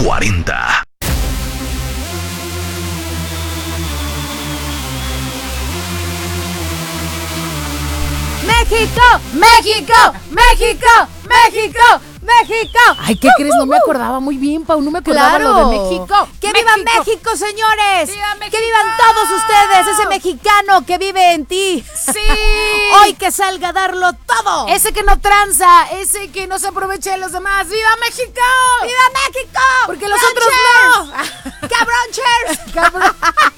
40. ¡México! ¡México! ¡México! ¡México! ¡México! Ay, ¿qué crees? No me acordaba muy bien, Pau. No me acordaba lo de México. ¡Que viva México, señores! ¡Viva México! ¡Que vivan todos ustedes! Ese mexicano que vive en ti. ¡Sí! Hoy que salga a darlo todo. Ese que no tranza, ese que no se aprovecha de los demás. ¡Viva México! ¡Viva México! Porque los otros no. ¡Cabronchers! Cabrón.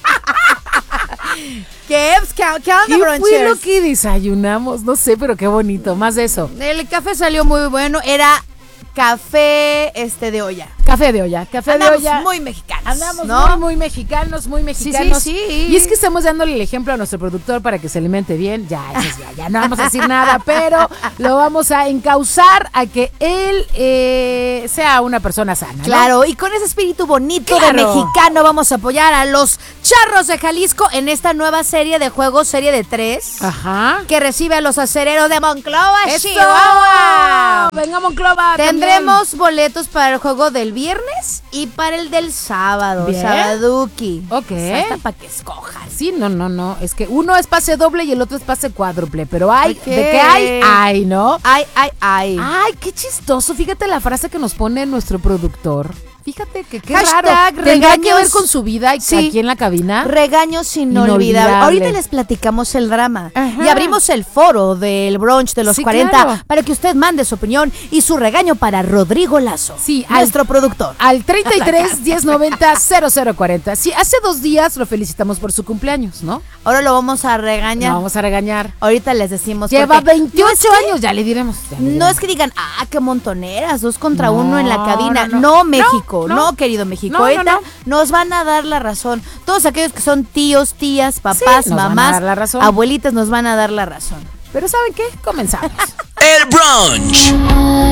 ¿Qué onda, ¿Qué fue lo bronchers? que desayunamos? No sé, pero qué bonito. Más de eso. El café salió muy bueno. Era café de olla. Café de olla. Café Andamos de olla. muy mexicanos. Andamos ¿no? muy mexicanos, muy mexicanos. Sí. Y es que estamos dándole el ejemplo a nuestro productor para que se alimente bien. Ya no vamos a decir nada, pero lo vamos a encauzar a que él sea una persona sana, ¿no? Claro, y con ese espíritu bonito Claro. de mexicano vamos a apoyar a los Charros de Jalisco en esta nueva serie de juegos, serie de 3, Ajá. que recibe a los acereros de Monclova, ¡Eso! Chihuahua. Venga, Monclova. Tendremos boletos para el juego del viernes y para el del sábado, Bien. Sabaduki. Ok. Hasta para que escojan. Sí, no. Es que uno es pase doble y el otro es pase cuádruple. Pero hay, Ok. ¿de qué hay? Hay, ¿no? Ay. Ay, qué chistoso. Fíjate la frase que nos pone nuestro productor. Fíjate que qué Hashtag raro. ¿Tendrá que regaños. ver con su vida Sí. aquí en la cabina? Regaños Inolvidable. inolvidables. Ahorita les platicamos el drama. Ajá. Y abrimos el foro del brunch de los Sí, 40 claro. para que usted mande su opinión y su regaño para Rodrigo Lazo, Sí, nuestro productor. Al 33 1090 0040. Sí, hace 2 días lo felicitamos por su cumpleaños, ¿no? Ahora lo vamos a regañar. No vamos a regañar. Ahorita les decimos. Lleva porque 28 no es que- años, ya le diremos. No es que digan, qué montoneras, 2 contra No, 1 en la cabina. no. No, México, No, no, querido México. No, Ahorita no. nos van a dar la razón. Todos aquellos que son tíos, tías, papás, Sí, nos van a mamás, dar la razón. abuelitas nos van a dar la razón. Pero ¿saben qué? Comenzamos. El brunch.